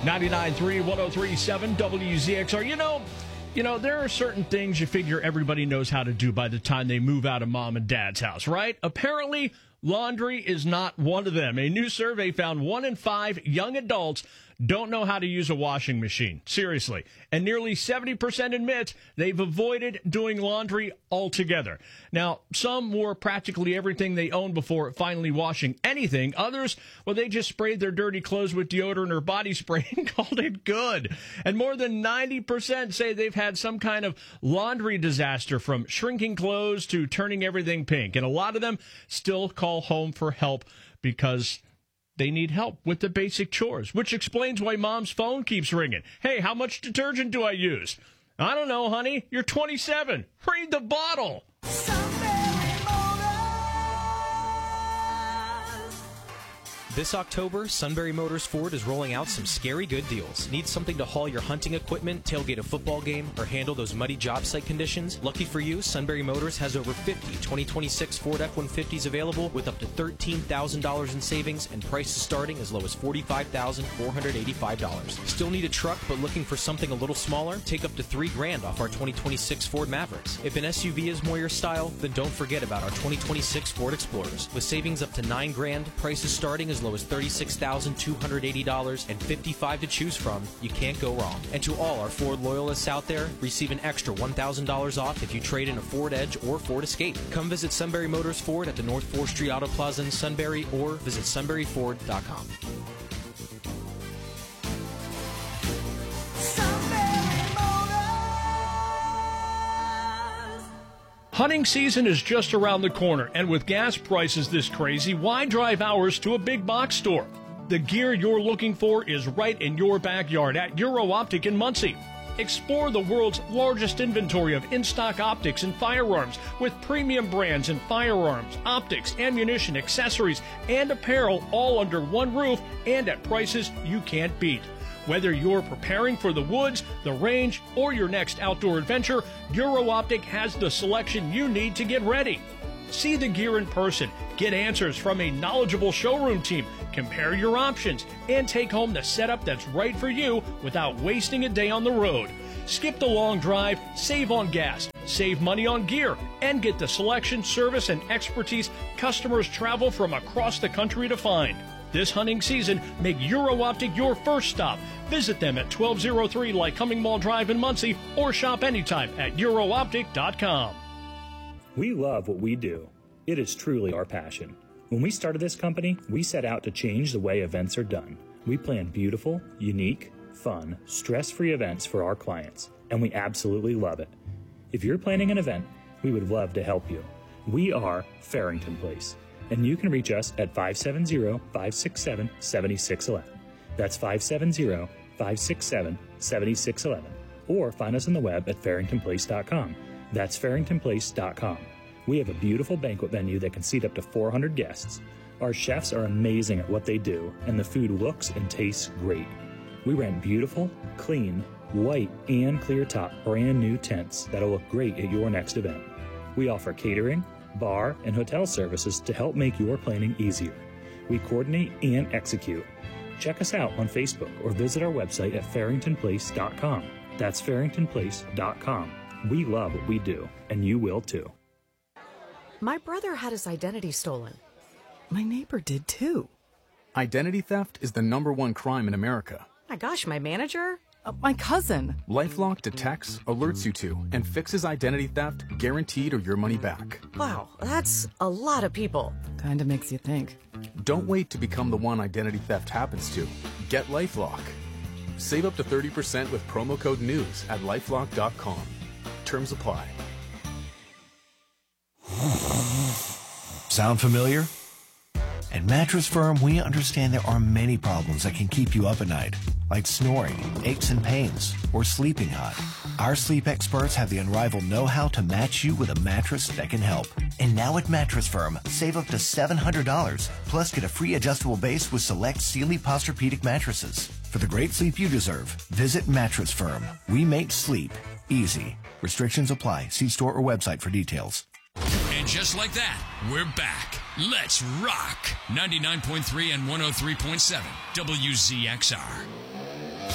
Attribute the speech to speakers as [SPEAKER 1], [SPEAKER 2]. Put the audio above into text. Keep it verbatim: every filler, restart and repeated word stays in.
[SPEAKER 1] ninety-nine point three, one oh three point seven W Z X R. You know, you know, there are certain things you figure everybody knows how to do by the time they move out of mom and dad's house, right? Apparently, laundry is not one of them. A new survey found one in five young adults don't know how to use a washing machine. Seriously. And nearly seventy percent admit they've avoided doing laundry altogether. Now, some wore practically everything they owned before finally washing anything. Others, well, they just sprayed their dirty clothes with deodorant or body spray and called it good. And more than ninety percent say they've had some kind of laundry disaster, from shrinking clothes to turning everything pink. And a lot of them still call home for help because they need help with the basic chores, which explains why mom's phone keeps ringing. Hey, how much detergent do I use? I don't know, honey. You're twenty-seven. Read the bottle.
[SPEAKER 2] This October, Sunbury Motors Ford is rolling out some scary good deals. Need something to haul your hunting equipment, tailgate a football game, or handle those muddy job site conditions? Lucky for you, Sunbury Motors has over fifty twenty twenty-six Ford F one fifties available with up to thirteen thousand dollars in savings and prices starting as low as forty-five thousand four hundred eighty-five dollars. Still need a truck but looking for something a little smaller? Take up to three grand off our twenty twenty-six Ford Mavericks. If an S U V is more your style, then don't forget about our twenty twenty-six Ford Explorers. With savings up to nine grand, prices starting as low as thirty-six thousand two hundred eighty dollars and fifty-five to choose from, you can't go wrong. And to all our Ford loyalists out there, receive an extra one thousand dollars off if you trade in a Ford Edge or Ford Escape. Come visit Sunbury Motors Ford at the North fourth Street Auto Plaza in Sunbury or visit sunbury ford dot com.
[SPEAKER 1] Hunting season is just around the corner, and with gas prices this crazy, why drive hours to a big box store? The gear you're looking for is right in your backyard at Euro Optic in Muncie. Explore the world's largest inventory of in-stock optics and firearms with premium brands in firearms, optics, ammunition, accessories, and apparel, all under one roof and at prices you can't beat. Whether you're preparing for the woods, the range, or your next outdoor adventure, Euro Optic has the selection you need to get ready. See the gear in person, get answers from a knowledgeable showroom team, compare your options, and take home the setup that's right for you without wasting a day on the road. Skip the long drive, save on gas, save money on gear, and get the selection, service, and expertise customers travel from across the country to find. This hunting season, make Euro Optic your first stop. Visit them at twelve oh three Lycoming Mall Drive in Muncie or shop anytime at euro optic dot com.
[SPEAKER 3] We love what we do. It is truly our passion. When we started this company, we set out to change the way events are done. We plan beautiful, unique, fun, stress-free events for our clients, and we absolutely love it. If you're planning an event, we would love to help you. We are Farrington Place, and you can reach us at five seven zero, five six seven, seven six one one. That's five seven zero, five six seven, seven six one one. Or find us on the web at farrington place dot com. That's farrington place dot com. We have a beautiful banquet venue that can seat up to four hundred guests. Our chefs are amazing at what they do, and the food looks and tastes great. We rent beautiful, clean, white, and clear top brand new tents that'll look great at your next event. We offer catering, bar, and hotel services to help make your planning easier. We coordinate and execute. Check us out on Facebook or visit our website at farrington place dot com. That's farrington place dot com. We love what we do, and you will too.
[SPEAKER 4] My brother had his identity stolen.
[SPEAKER 5] My neighbor did too. Identity theft is the number one crime in America.
[SPEAKER 4] My gosh, my manager?
[SPEAKER 5] Uh, my cousin. LifeLock detects, alerts you to, and fixes identity theft, guaranteed or your money back.
[SPEAKER 4] Wow, that's a lot of people.
[SPEAKER 5] Kinda makes you think. Don't wait to become the one identity theft happens to. Get LifeLock. Save up to thirty percent with promo code NEWS at lifelock dot com. Terms apply.
[SPEAKER 6] Sound familiar? At Mattress Firm, we understand there are many problems that can keep you up at night, like snoring, aches and pains, or sleeping hot. Our sleep experts have the unrivaled know-how to match you with a mattress that can help. And now at Mattress Firm, save up to seven hundred dollars, plus get a free adjustable base with select Sealy Posturepedic mattresses. For the great sleep you deserve, visit Mattress Firm. We make sleep easy. Restrictions apply. See store or website for details.
[SPEAKER 7] And just like that, we're back. Let's rock. ninety-nine point three and one oh three point seven W Z X R.